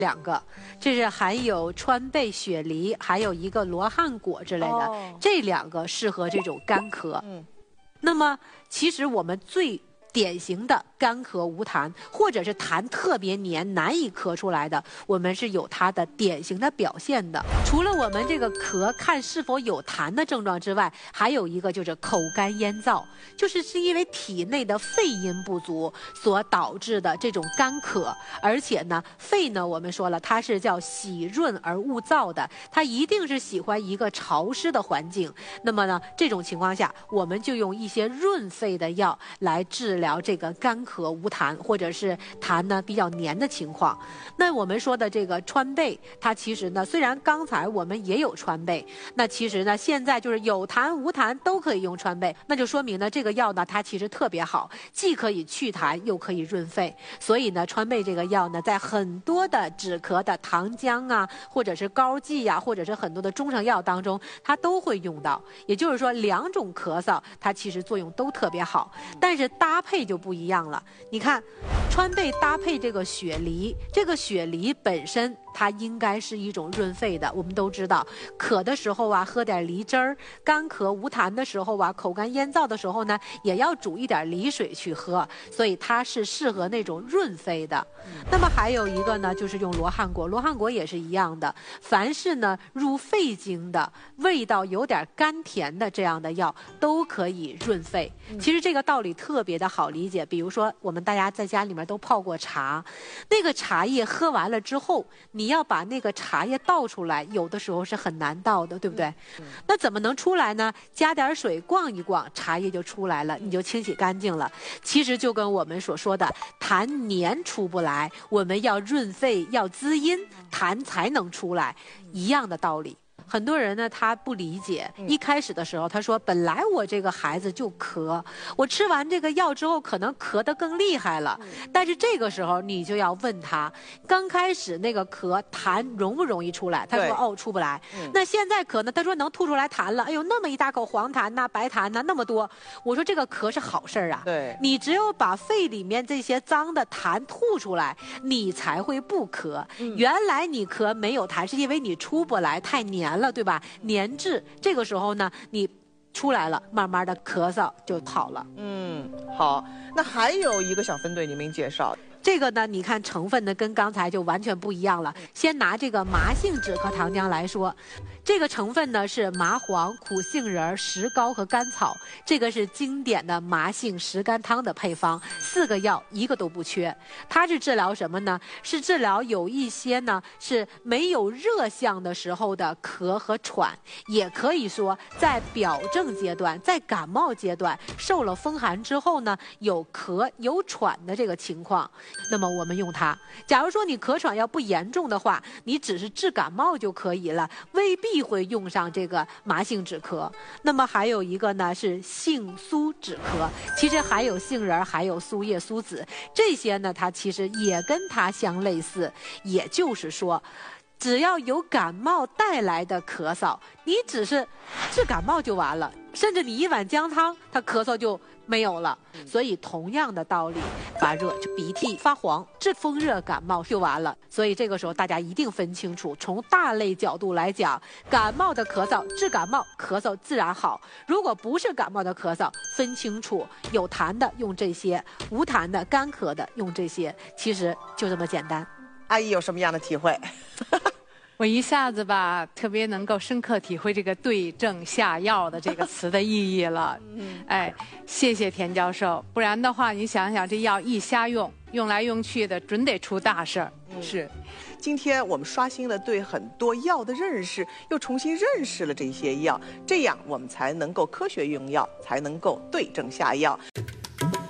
2个，这是含有川贝、雪梨，还有一个罗汉果之类的，这2个适合这种干咳。那么其实我们最典型的干咳无痰，或者是痰特别黏难以咳出来的，我们是有它的典型的表现的。除了我们这个咳看是否有痰的症状之外，还有一个就是口干咽燥，就是因为体内的肺阴不足所导致的这种干咳。而且呢，肺呢我们说了，它是叫喜润而恶燥的，它一定是喜欢一个潮湿的环境。那么呢，这种情况下，我们就用一些润肺的药来治疗这个干咳无痰，或者是痰呢比较黏的情况。那我们说的这个川贝，它其实呢，虽然刚才我们也有川贝，那其实呢现在就是有痰无痰都可以用川贝，那就说明呢这个药呢它其实特别好，既可以祛痰又可以润肺。所以呢川贝这个药呢，在很多的止咳的糖浆啊，或者是膏剂啊，或者是很多的中成药当中，它都会用到。也就是说2种咳嗽它其实作用都特别好，但是搭配就不一样了。你看川贝搭配这个雪梨，这个雪梨本身它应该是一种润肺的。我们都知道渴的时候啊喝点梨汁儿，干咳无痰的时候啊，口干咽燥的时候呢，也要煮一点梨水去喝，所以它是适合那种润肺的。那么还有一个呢，就是用罗汉果，罗汉果也是一样的，凡是呢入肺经的，味道有点甘甜的这样的药都可以润肺。其实这个道理特别的好理解，比如说我们大家在家里面都泡过茶，那个茶叶喝完了之后，你要把那个茶叶倒出来，有的时候是很难倒的，对不对？那怎么能出来呢？加点水逛一逛，茶叶就出来了，你就清洗干净了。其实就跟我们所说的痰黏出不来，我们要润肺要滋阴，痰才能出来一样的道理。很多人呢他不理解，一开始的时候他说本来我这个孩子就咳，我吃完这个药之后可能咳得更厉害了。但是这个时候你就要问他，刚开始那个咳痰容不容易出来？他说哦出不来。那现在咳呢？他说能吐出来痰了。哎呦那么一大口黄痰呐、白痰呐那么多。我说这个咳是好事儿啊。对，你只有把肺里面这些脏的痰吐出来，你才会不咳。原来你咳没有痰是因为你出不来，太黏了，对吧？粘滞，这个时候呢，你出来了，慢慢的咳嗽就好了。 好，那还有一个小分队你没介绍。 这个呢，你看成分呢跟刚才就完全不一样了。先拿这个麻杏止咳糖浆来说，这个成分呢是麻黄、苦杏仁、石膏和甘草，这个是经典的麻杏石甘汤的配方，4个药一个都不缺。它是治疗什么呢？是治疗有一些呢是没有热象的时候的咳和喘，也可以说在表症阶段，在感冒阶段受了风寒之后呢，有咳有喘的这个情况。那么我们用它。假如说你咳喘要不严重的话，你只是治感冒就可以了，未必会用上这个麻杏止咳。那么还有一个呢是杏苏止咳，其实还有杏仁，还有苏叶、苏子，这些呢它其实也跟它相类似。也就是说，只要有感冒带来的咳嗽，你只是治感冒就完了，甚至你一碗姜汤，它咳嗽就没有了。所以同样的道理，发热就鼻涕发黄，治风热感冒就完了。所以这个时候大家一定分清楚，从大类角度来讲，感冒的咳嗽治感冒，咳嗽自然好。如果不是感冒的咳嗽，分清楚，有痰的用这些，无痰的干咳的用这些，其实就这么简单。 阿姨有什么样的体会？ 我一下子吧，特别能够深刻体会这个对症下药的这个词的意义了。哎，谢谢田教授，不然的话，你想想这药一瞎用，用来用去的，准得出大事儿。 是，今天我们刷新了对很多药的认识，又重新认识了这些药，这样我们才能够科学用药，才能够对症下药。